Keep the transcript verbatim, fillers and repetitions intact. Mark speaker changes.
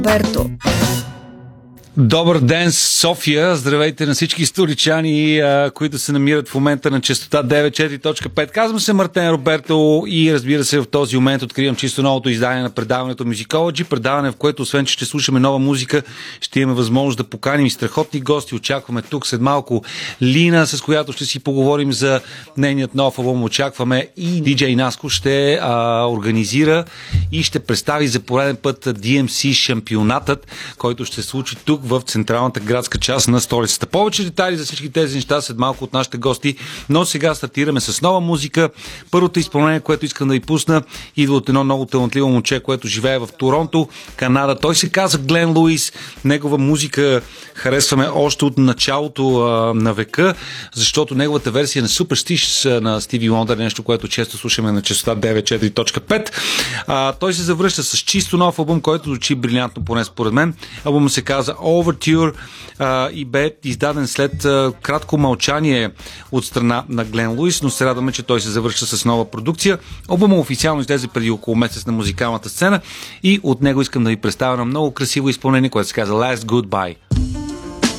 Speaker 1: Берто.
Speaker 2: Добър ден, София! Здравейте на всички столичани, а, които се намират в момента на честота деветдесет и четири точка пет. Казвам се Мартен Роберто и разбира се в този момент откривам чисто новото издание на предаването Musicology. Предаване, в което освен, че ще слушаме нова музика, ще имаме възможност да поканим и страхотни гости. Очакваме тук след малко Лина, с която ще си поговорим за нейният нов албум. Очакваме и диджей Наско ще а, организира и ще представи за пореден път Ди Ем Си шампионатът, който ще се случи тук в централната градска част на столицата. Повече детайли за всички тези неща след малко от нашите гости, но сега стартираме с нова музика. Първото изпълнение, което искам да ви пусна, идва от едно много талантливо момче, което живее в Торонто, Канада. Той се казва Глен Луис. Негова музика харесваме още от началото а, на века, защото неговата версия на Superstitious на Стиви Уондър, нещо, което често слушаме на честота деветдесет и четири точка пет. А, той се завръща с чисто нов албум, който звучи брилянтно, поне според мен. Албумът се казва Overture а, и бе издаден след а, кратко мълчание от страна на Глен Луис, но се радваме, че той се завършва с нова продукция. Албумът официално излезе преди около месец на музикалната сцена и от него искам да ви представя на много красиво изпълнение, което се казва Last Goodbye.